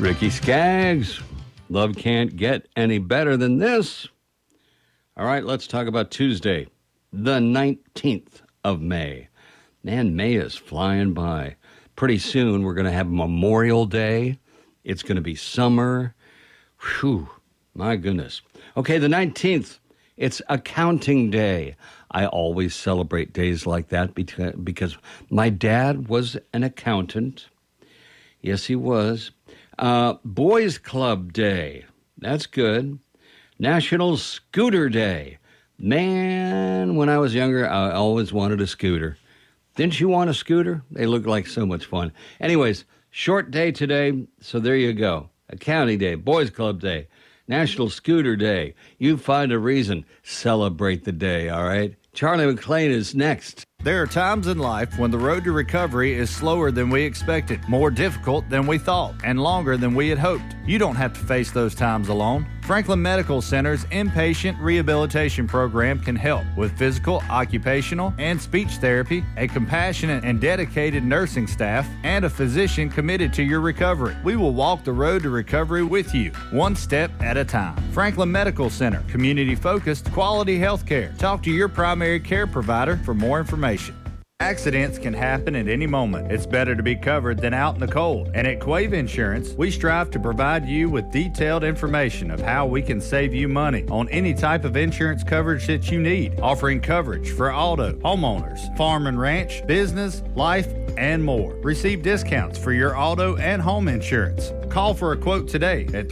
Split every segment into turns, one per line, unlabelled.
Ricky Skaggs. Love can't get any better than this. All right, let's talk about Tuesday, the 19th of May. Man, May is flying by. Pretty soon, we're going to have Memorial Day. It's going to be summer. Whew, my goodness. Okay, the 19th, it's Accounting Day. I always celebrate days like that because my dad was an accountant. Yes, he was. Boys Club Day. That's good. National Scooter Day. Man, when I was younger, I always wanted a scooter. Didn't you want a scooter? They look like so much fun. Anyways, short day today, so there you go. Accounting Day, Boys Club Day, National Scooter Day. You find a reason. Celebrate the day, all right? Charlie McClain is next.
There are times in life when the road to recovery is slower than we expected, more difficult than we thought, and longer than we had hoped. You don't have to face those times alone. Franklin Medical Center's inpatient rehabilitation program can help with physical, occupational, and speech therapy, a compassionate and dedicated nursing staff, and a physician committed to your recovery. We will walk the road to recovery with you, one step at a time. Franklin Medical Center, community-focused, quality health care. Talk to your primary care provider for more information. Accidents can happen at any moment. It's better to be covered than out in the cold. And at Quave Insurance, we strive to provide you with detailed information of how we can save you money on any type of insurance coverage that you need, offering coverage for auto, homeowners, farm and ranch, business, life, and more. Receive discounts for your auto and home insurance. Call for a quote today at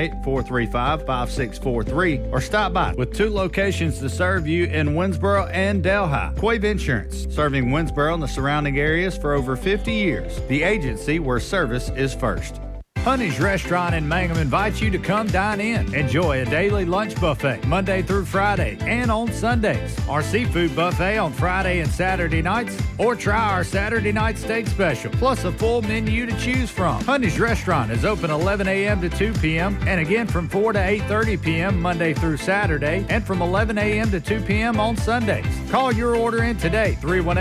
318-435-5643 or stop by with 2 locations to serve you in Winsboro and Delhi. Quave Insurance, serving Winsboro and the surrounding areas for over 50 years. The agency where service is first. Honey's Restaurant in Mangum invites you to come dine in. Enjoy a daily lunch buffet Monday through Friday and on Sundays. Our seafood buffet on Friday and Saturday nights, or try our Saturday night steak special, plus a full menu to choose from. Honey's Restaurant is open 11 a.m. to 2 p.m. and again from 4 to 8:30 p.m. Monday through Saturday and from 11 a.m. to 2 p.m. on Sundays. Call your order in today,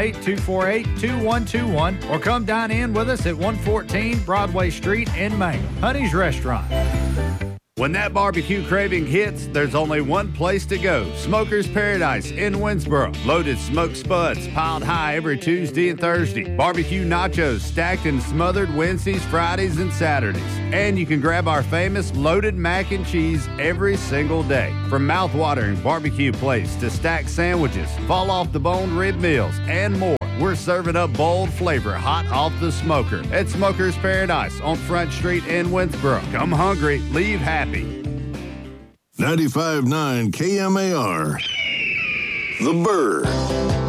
318-248-2121, or come dine in with us at 114 Broadway Street in Mangum. Honey's Restaurant. When that barbecue craving hits, there's only one place to go. Smoker's Paradise in Winsboro. Loaded smoked spuds piled high every Tuesday and Thursday. Barbecue nachos stacked and smothered Wednesdays, Fridays, and Saturdays. And you can grab our famous loaded mac and cheese every single day. From mouth-watering barbecue plates to stacked sandwiches, fall-off-the-bone rib meals, and more. We're serving up bold flavor hot off the smoker at Smoker's Paradise on Front Street in Winsboro. Come hungry, leave happy.
95.9 KMAR. The Bird.